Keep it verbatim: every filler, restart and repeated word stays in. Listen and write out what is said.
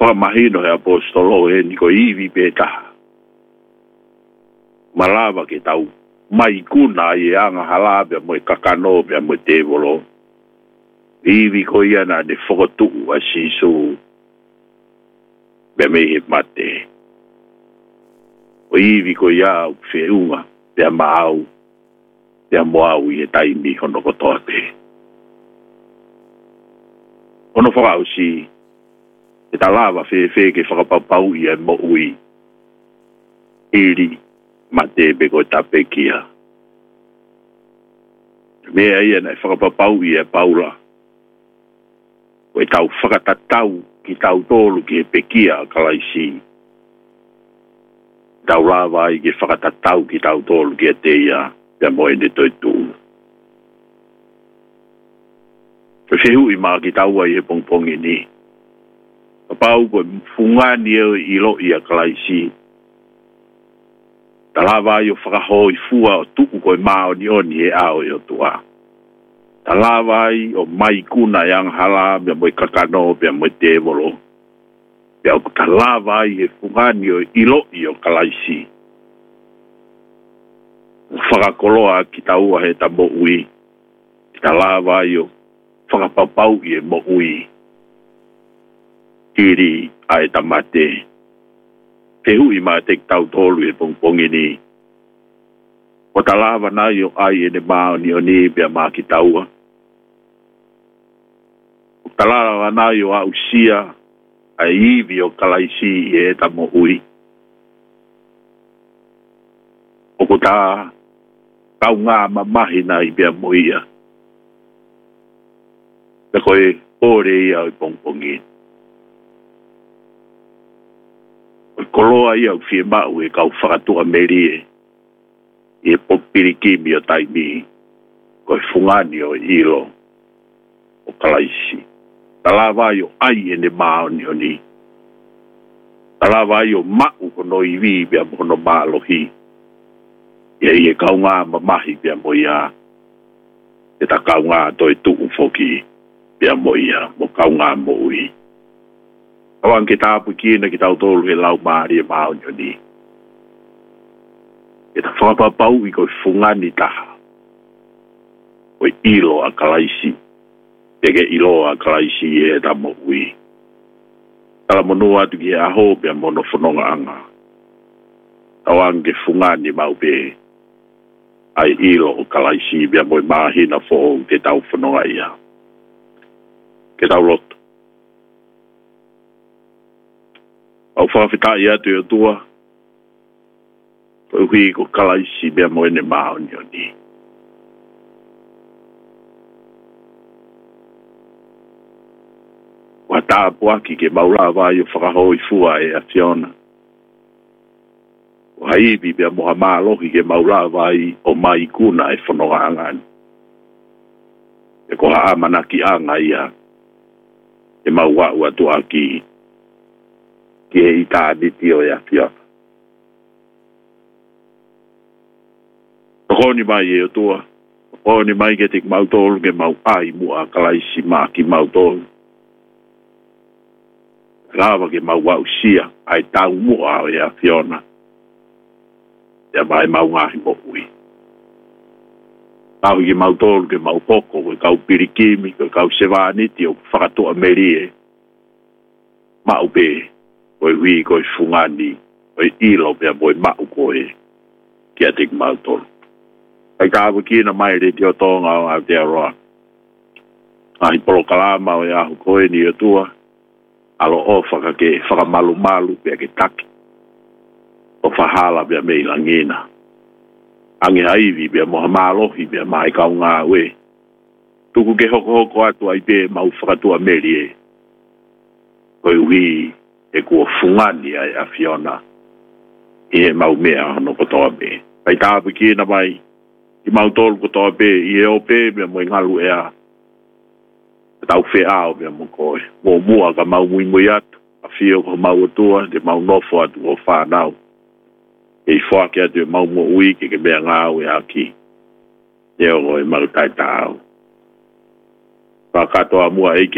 whamahino he apostolo e ni ko iwi peta. Malava ke tau mai kuna i anga halabia mo i kakano bia mo te volo. Iwi ko iana ne whakotu a sisu bia me he mate. O iwi ko ia u whiunga bia maau bia moau i e taimi hono kotoa te. Ono whakau si e ta lava whe whe ke whakapapau i e mo ui iri mate be ko tape kia. Mea ia na whakapapau i e paula. O e tau whakatatau ki tau tolu ki e pekia kalaisi. Tau lava i ke whakatatau ki tau tolu ki e teia pia moe ne toi tū. Whehu i maa ki tau ai e pongpongi ni. Kapau ko fungani e i lo i a kalaisi. Talawa i o whakahoi fua o tuku koe mao ni oni e ao i o tua. Talawa i o mai kuna yang hala mea moe kakano mea moe te volo. Mea o talawa i e fungani o ilo i o kalaisi. Whakakoloa ki taua he ta mo ui. Talawa i o whakapapau i e mo ui. Kiri a e tamate. Te hui maa te tau tolu e pongpongi ni. O ta lava na i o ai e ne maa ni o ni bea maa ki taua. O ta lava na i o a usia a iwi o kalaisi i e ta mo ui. O ko ta kau ngā mamahi na i bea mo ia. Te koe ore ia i pongpongi. Koloa ia u fie mau e kau whakatua meri e e popirikimi o taimi koe fungani o ilo o kalaisi. Talawa i o ai e ne mao ni o ni. Talawa i o mau kono i vi bea mono maalohi. Ia i e kau ngā mamahi bea mo ia. E ta kau ngā toi tuu foki bea mo ia mo kau ngā mo ui. Awan ke tāpu kina ki tau tolu he lau maari e mao ni o ni. E ta whakapapau i koe fungani taha. Koe ilo a kalaisi. Peke ilo a kalaisi e ta mo ui. Tala monua atu ki e aho pia mono whanonga anga. Awan ke fungani mau pe. Ai ilo o kalaisi pia moe mahina fo ke tau whanonga ia. Ke tau loto. Au whawhitai atu i o tua. Koe hui ko kalaisi bea moe ne mao ni o ni. Wa tāpu aki ke maula vai o whakahoi fua e a Fiona. O haibi bea moha mālohi ke maula vai o mai kuna e whanonga angani. E ko haa manaki anga ia. E maua ua tu aki ki e i tāditi o ea Fiona. Honi mai e o tua. Honi mai ke tik mautolu ke mau ai mua kalaisi maa ki mautolu. Rawa ke mau wau sia ai tau mua o ea Fiona. Ea mai mau ngahi mo ui. Tau ki mautolu ke mau poko ke kau pirikimi ke kau sevaniti o whakatua merie. Mau pe. Koe hui koe fungani, koe ilo pia moe mau koe, kia tik mautolu. Kai kāpu kina mai re tio tonga o au te aroa. Ahi polo kalama o iahu koe ni o tua, alo o whaka ke whakamalu malu pia ke taki. O whahala pia mei langina. Ange haivi pia moha mālohi pia mai kau ngā we. Tuku ke hoko hoko atu ai pe mau whakatua meri e. Koe hui e kua fungani ai a Fiona i he mau mea hono kotoa pe. Pai tāpu kina mai i mau tolu kotoa pe i e o pe mea mo ngalu ea. E tau whea ao mea mo koe. Mo mua ka mau mui mui atu. A fio ko mau atua, de mau nofo atu o whanau. E i whake atu e mau mo ui ke ke mea ngāu e aki. E o ngoi mau tai tāu. Whakatoa mua eike